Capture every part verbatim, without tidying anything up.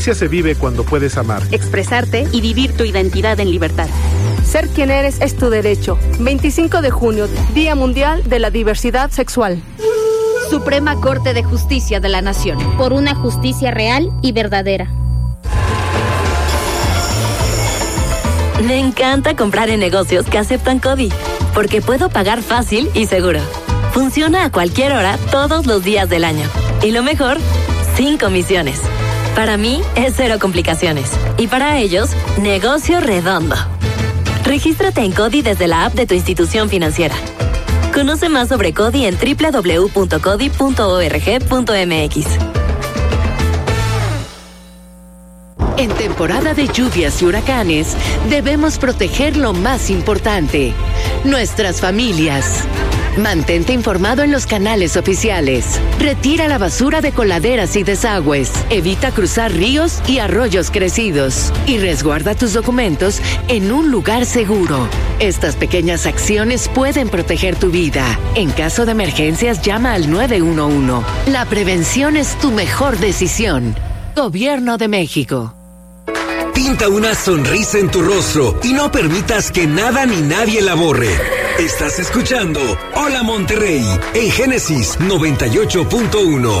Se vive cuando puedes amar, expresarte y vivir tu identidad en libertad. Ser quien eres es tu derecho. veinticinco de junio, Día Mundial de la Diversidad Sexual. Suprema Corte de Justicia de la Nación. Por una justicia real y verdadera. Me encanta comprar en negocios que aceptan CODI, porque puedo pagar fácil y seguro. Funciona a cualquier hora, todos los días del año. Y lo mejor, sin comisiones. Para mí es cero complicaciones. Y para ellos, negocio redondo. Regístrate en CODI desde la app de tu institución financiera. Conoce más sobre CODI en doble u doble u doble u punto codi punto org punto m x. En temporada de lluvias y huracanes, debemos proteger lo más importante, nuestras familias. Mantente informado en los canales oficiales. Retira la basura de coladeras y desagües. Evita cruzar ríos y arroyos crecidos. Y resguarda tus documentos en un lugar seguro. Estas pequeñas acciones pueden proteger tu vida. En caso de emergencias, llama al nueve uno uno. La prevención es tu mejor decisión. Gobierno de México. Pinta una sonrisa en tu rostro y no permitas que nada ni nadie la borre. Estás escuchando Hola Monterrey en Génesis noventa y ocho punto uno.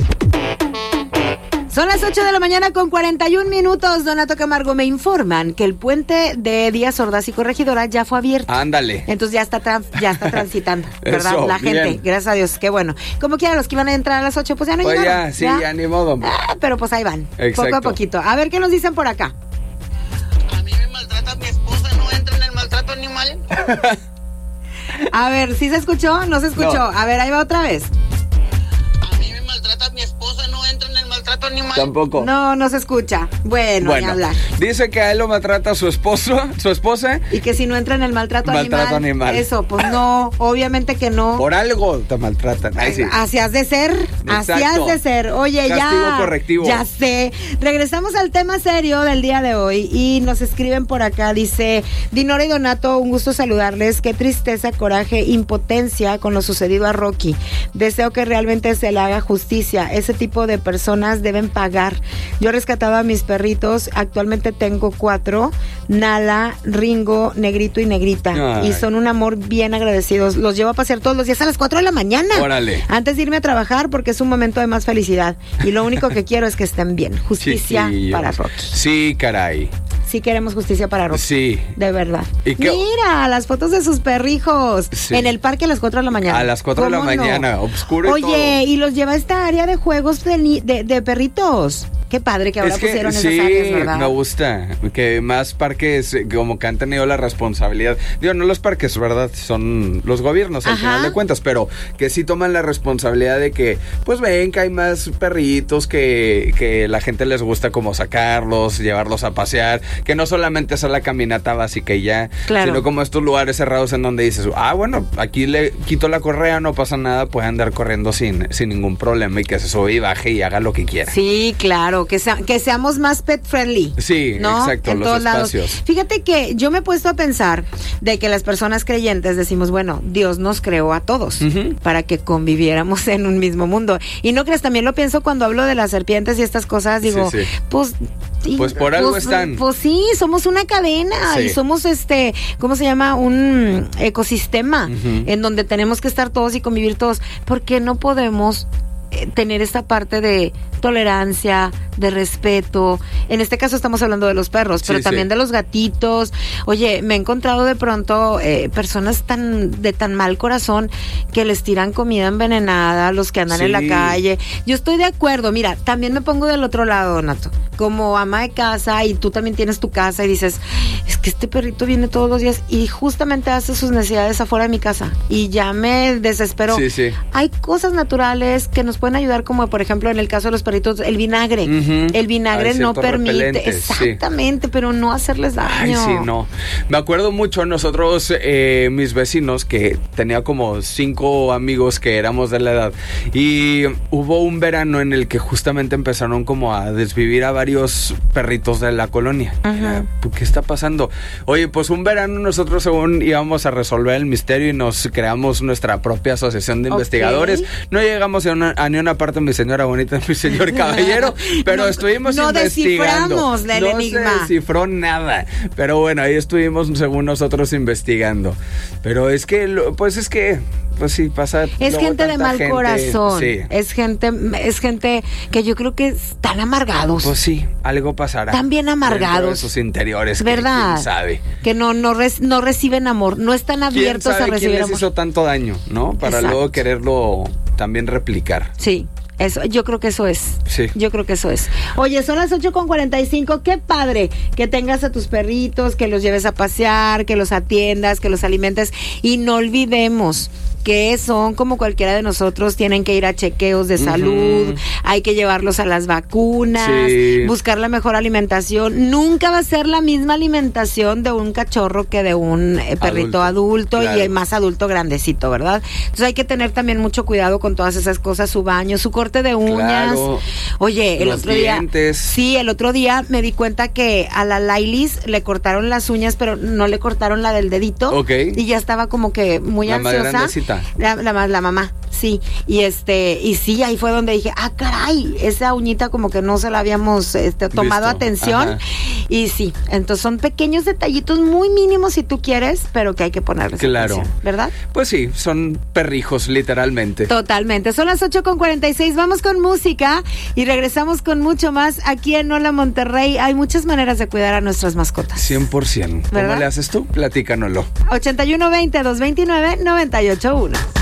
Son las ocho de la mañana con cuarenta y un minutos. Donato Camargo, me informan que el puente de Díaz Ordaz y Corregidora ya fue abierto. Ándale. Entonces ya está trans, ya está transitando, ¿verdad? Eso, la gente, bien. Gracias a Dios, qué bueno. Como quiera, los que iban a entrar a las ocho, pues ya no Pues llegaron. ya, sí, ya, ya ni modo. Ah, pero pues ahí van, Exacto. poco a poquito. A ver, ¿qué nos dicen por acá? A mí me maltrata mi esposa, no entra en el maltrato animal. A ver, ¿sí se escuchó? ¿No se escuchó? No. A ver, ahí va otra vez. A mí me maltrata mi esposa, no entra en el maltrato animal. Tampoco. No, no se escucha. Bueno, Bueno, ni hablar. dice que a él lo maltrata su esposo, su esposa. Y que si no entra en el maltrato, Maltrato animal, animal. eso, pues no, obviamente que no. Por algo te maltratan. Ahí sí. Así has de ser, así Exacto. has de ser. Oye, Castigo ya. correctivo. Ya sé. Regresamos al tema serio del día de hoy y nos escriben por acá. Dice: Dinora y Donato, un gusto saludarles. Qué tristeza, coraje, impotencia con lo sucedido a Rocky. Deseo que realmente se le haga justicia. Ese tipo de personas deben pagar. Yo he rescatado a mis perritos. Actualmente tengo cuatro: Nala, Ringo, Negrito y Negrita. Ay. Y son un amor bien agradecidos. Los llevo a pasear todos los días a las cuatro de la mañana. Órale. Antes de irme a trabajar, porque es un momento de más felicidad. Y lo único que quiero es que estén bien. Justicia Chiquillos. para Rocky. Sí, caray. Sí queremos justicia para Rocky. Sí. De verdad. ¿Y qué? Mira, las fotos de sus perrijos. Sí. En el parque a las cuatro de la mañana. A las cuatro de la ¿Cómo no? mañana, oscuro y Oye, todo. y los lleva a esta área de juegos de, ni- de, de perritos. Qué padre que ahora Es que pusieron sí, esas áreas, ¿verdad? me gusta que más parques eh, como que han tenido la responsabilidad. Digo, no los parques, ¿verdad? Son los gobiernos al Ajá. final de cuentas, pero que sí toman la responsabilidad de que, pues ven que hay más perritos que, que la gente les gusta como sacarlos, llevarlos a pasear, que no solamente es la caminata básica y ya, Claro. sino como estos lugares cerrados en donde dices, ah, bueno, aquí le quito la correa, no pasa nada, puede andar corriendo sin, sin ningún problema y que se sube y baje y haga lo que quiera. Sí, claro, que, sea- que seamos más pet friendly. Sí, ¿no? exacto, En los todos lados. espacios. Fíjate que yo me he puesto a pensar de que las personas creyentes decimos, bueno, Dios nos creó a todos Ujú. para que conviviéramos en un mismo mundo. Y no crees, también lo pienso cuando hablo de las serpientes y estas cosas, digo, Sí, sí. pues... y- Pues por algo pues, están. Pues sí, somos una cadena Sí. y somos este, ¿cómo se llama? Un ecosistema Ujú. en donde tenemos que estar todos y convivir todos. ¿Por qué no podemos eh, tener esta parte de tolerancia, de respeto? En este caso estamos hablando de los perros, pero Sí, también sí. de los gatitos. Oye, me he encontrado de pronto eh, personas tan de tan mal corazón que les tiran comida envenenada, los que andan Sí. en la calle. Yo estoy de acuerdo. Mira, también me pongo del otro lado, Donato, como ama de casa, y tú también tienes tu casa y dices, es que este perrito viene todos los días y justamente hace sus necesidades afuera de mi casa y ya me desespero. Sí, sí. Hay cosas naturales que nos pueden ayudar, como por ejemplo en el caso de los perritos, el vinagre. Ujú. El vinagre Hay no ciertos permite, repelentes, sí. exactamente, pero no hacerles daño. Ay, sí, no. Me acuerdo mucho nosotros, eh, mis vecinos, que tenía como cinco amigos que éramos de la edad, y hubo un verano en el que justamente empezaron como a desvivir a varios perritos de la colonia. Ajá. Era, ¿qué está pasando? Oye, pues un verano nosotros según íbamos a resolver el misterio y nos creamos nuestra propia asociación de okay. investigadores. No llegamos a, una, a ni una parte, mi señora bonita, mi señor caballero, pero no, estuvimos no investigando. No desciframos el no enigma. No se descifró nada, pero bueno, ahí estuvimos según nosotros investigando. Pero es que, pues es que... Pues sí, pasa. Es gente de mal gente, corazón. Sí. Es gente, es gente que yo creo que están amargados. Pues sí, algo pasará. Están bien amargados. De sus interiores. ¿Verdad? Que, ¿quién sabe? Que no, no, res, no reciben amor, no están abiertos ¿Quién sabe a recibir quién amor. les hizo tanto daño, ¿no? Para Exacto. luego quererlo también replicar. Sí. Eso, yo creo que eso es. Sí. Yo creo que eso es. Oye, son las ocho con cuarenta y cinco. Qué padre que tengas a tus perritos, que los lleves a pasear, que los atiendas, que los alimentes. Y no olvidemos que son como cualquiera de nosotros, tienen que ir a chequeos de salud, uh-huh. hay que llevarlos a las vacunas, sí. buscar la mejor alimentación. Nunca va a ser la misma alimentación de un cachorro que de un eh, perrito adulto, adulto claro. y más adulto grandecito, ¿verdad? Entonces hay que tener también mucho cuidado con todas esas cosas, su baño, su corte de uñas. Claro. Oye, el Los otro dientes. día, sí, el otro día me di cuenta que a la Lailis le cortaron las uñas, pero no le cortaron la del dedito. Okay. Y ya estaba como que muy la ansiosa. La, la, la mamá, sí. Y este, y sí, ahí fue donde dije, ah, caray, esa uñita como que no se la habíamos este, tomado Visto. atención. Ajá. Y sí, entonces son pequeños detallitos muy mínimos si tú quieres, pero que hay que ponerles claro. atención, ¿verdad? Pues sí, son perrijos, literalmente. Totalmente. Son las ocho con cuarenta y seis. Vamos con música y regresamos con mucho más aquí en Hola Monterrey. Hay muchas maneras de cuidar a nuestras mascotas. cien por ciento. ¿Cómo le haces tú? Platícanoslo. ochenta y uno veinte, doscientos veintinueve, noventa y ocho uno.